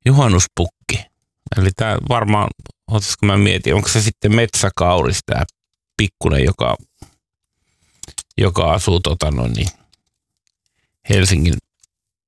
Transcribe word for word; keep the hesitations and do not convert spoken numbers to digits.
Juhannuspukki. Eli tää varmaan, otaisiko mä mietin, onko se sitten metsäkauris tää pikkunen, joka, joka asuu tota noin, niin Helsingin